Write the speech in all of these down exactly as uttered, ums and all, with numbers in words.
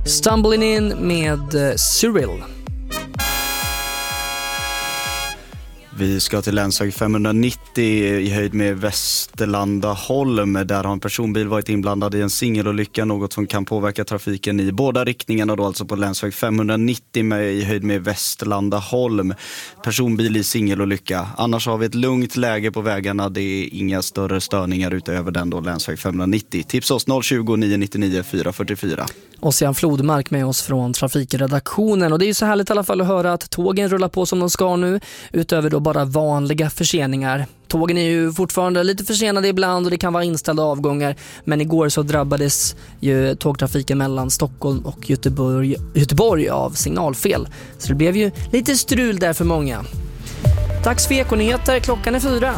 Stumbling In med uh, Cyril. Vi ska till länsväg femhundranittio i höjd med Västerlanda-Holm. Där har en personbil varit inblandad i en singelolycka, något som kan påverka trafiken i båda riktningarna. Då alltså på länsväg femhundranittio med, i höjd med Västerlanda-Holm. Personbil i singelolycka. Annars har vi ett lugnt läge på vägarna. Det är inga större störningar utöver den då, länsväg femhundranittio. Tips oss noll tjugo, nio nio fyra fyra fyra. Ossian Flodmark med oss från trafikredaktionen. Och det är ju så härligt i alla fall att höra att tågen rullar på som de ska nu, utöver då bara vanliga förseningar. Tågen är ju fortfarande lite försenade ibland och det kan vara inställda avgångar, men igår så drabbades ju tågtrafiken mellan Stockholm och Göteborg, Göteborg av signalfel. Så det blev ju lite strul där för många. Dags för Ekonyheter, klockan är fyra.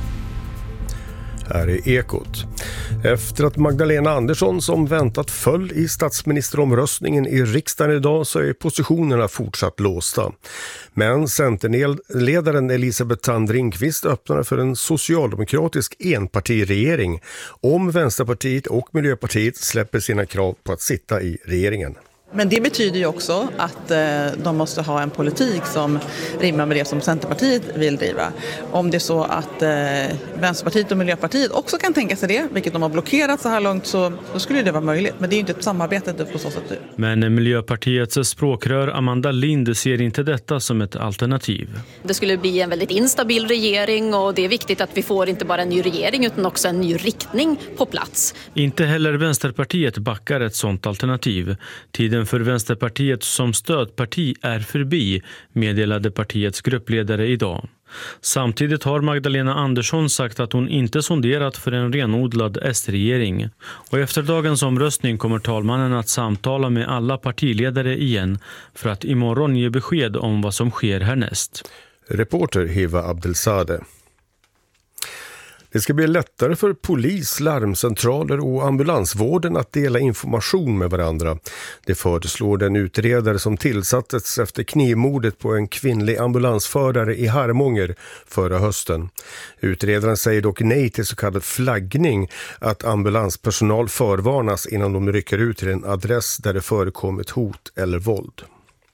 Här är Ekot. Efter att Magdalena Andersson som väntat föll i statsministeromröstningen i riksdagen idag så är positionerna fortsatt låsta. Men Centerledaren Elisabeth Thand Ringqvist öppnar för en socialdemokratisk enpartiregering om Vänsterpartiet och Miljöpartiet släpper sina krav på att sitta i regeringen. Men det betyder ju också att eh, de måste ha en politik som rimmar med det som Centerpartiet vill driva. Om det är så att eh, Vänsterpartiet och Miljöpartiet också kan tänka sig det, vilket de har blockerat så här långt, så då skulle det vara möjligt. Men det är inte ett samarbete på så sätt. Men Miljöpartiets språkrör Amanda Lind ser inte detta som ett alternativ. Det skulle bli en väldigt instabil regering och det är viktigt att vi får inte bara en ny regering utan också en ny riktning på plats. Inte heller Vänsterpartiet backar ett sådant alternativ. Tiden för Vänsterpartiet som stödparti är förbi, meddelade partiets gruppledare idag. Samtidigt har Magdalena Andersson sagt att hon inte sonderat för en renodlad S-regering. Och efter dagens omröstning kommer talmannen att samtala med alla partiledare igen för att imorgon ge besked om vad som sker härnäst. Reporter Heva Abdelzadeh. Det ska bli lättare för polis, larmcentraler och ambulansvården att dela information med varandra. Det föreslår den utredare som tillsattes efter knivmordet på en kvinnlig ambulansförare i Harmånger förra hösten. Utredaren säger dock nej till så kallad flaggning, att ambulanspersonal förvarnas innan de rycker ut till en adress där det förekommit hot eller våld.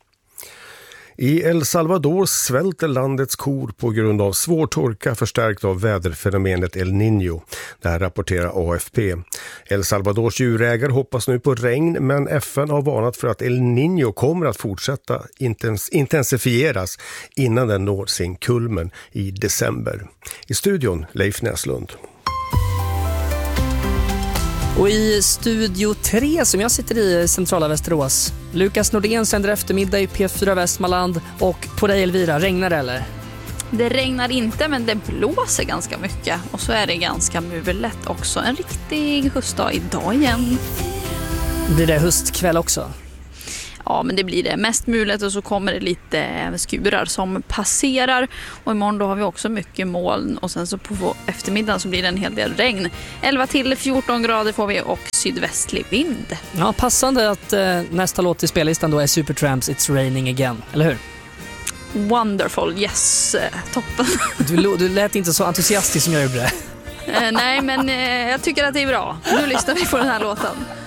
I El Salvador svälter landets kor på grund av svår torka förstärkt av väderfenomenet El Niño. Det här rapporterar A F P. El Salvadors djurägare hoppas nu på regn, men F N har varnat för att El Niño kommer att fortsätta intens- intensifieras innan den når sin kulmen i december. I studion Leif Näslund. Och i studio tre som jag sitter i centrala Västerås, Lukas Nordén sänder eftermiddag i P fyra Västmanland. Och på dig Elvira, regnar det eller? Det regnar inte, men det blåser ganska mycket. Och så är det ganska mulet också. En riktig höstdag idag igen. Blir det höstkväll också? Ja, men det blir det. Mest mulet och så kommer det lite skurar som passerar. Och imorgon då har vi också mycket moln. Och sen så på eftermiddagen så blir det en hel del regn. elva till fjorton grader får vi och sydvästlig vind. Ja, passande att eh, nästa låt i spellistan då är Supertramps It's Raining Again, eller hur? Wonderful, yes, toppen. Du, du lät inte så entusiastisk som jag gjorde det. eh, nej, men eh, jag tycker att det är bra. Nu lyssnar vi på den här låten.